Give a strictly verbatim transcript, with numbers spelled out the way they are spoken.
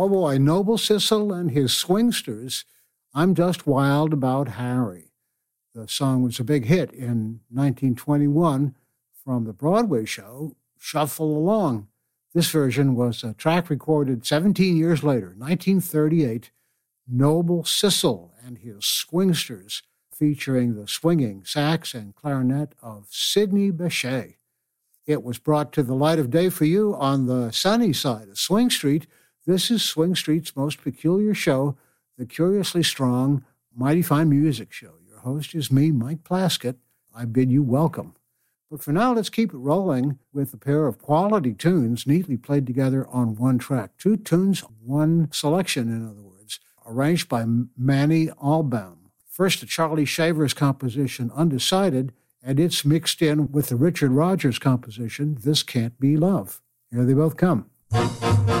Oh boy, Noble Sissle and his Swingsters, I'm Just Wild About Harry. The song was a big hit in nineteen twenty-one from the Broadway show Shuffle Along. This version was a track recorded seventeen years later, nineteen thirty-eight, Noble Sissle and his Swingsters, featuring the swinging sax and clarinet of Sidney Bechet. It was brought to the light of day for you on the sunny side of Swing Street. This is Swing Street's most peculiar show, the Curiously Strong, Mighty Fine Music Show. Your host is me, Mike Plaskett. I bid you welcome. But for now, let's keep it rolling with a pair of quality tunes neatly played together on one track. Two tunes, one selection, in other words, arranged by Manny Albaum. First, a Charlie Shavers composition, Undecided, and it's mixed in with the Richard Rodgers composition, This Can't Be Love. Here they both come.